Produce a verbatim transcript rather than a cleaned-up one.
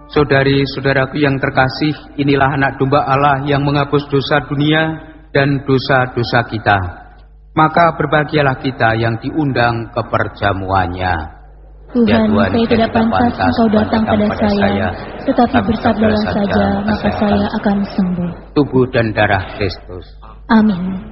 Saudari-saudaraku yang terkasih, inilah anak domba Allah yang menghapus dosa dunia dan dosa-dosa kita. Maka berbahagialah kita yang diundang ke perjamuannya. Tuhan, ya Tuhan, saya tidak pantas Engkau datang pada saya, saya tetapi bersabdalah saja, maka saya akan sembuh. Tubuh dan darah Kristus. Amin.